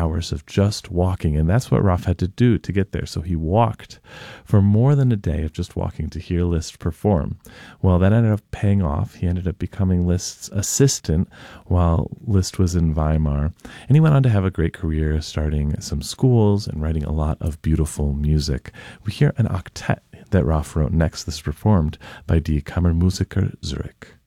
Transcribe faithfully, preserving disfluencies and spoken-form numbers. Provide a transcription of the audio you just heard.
hours of just walking. And that's what Ralph had to do to get there. So he walked for more than a day of just walking to hear Liszt perform. Well, that ended up paying off. He ended up becoming Liszt's assistant while Liszt was in Weimar. And he went on to have a great career, starting some schools and writing a lot of beautiful music. We hear an octet that Ralph wrote next. This is performed by Die Kammermusiker Zurich.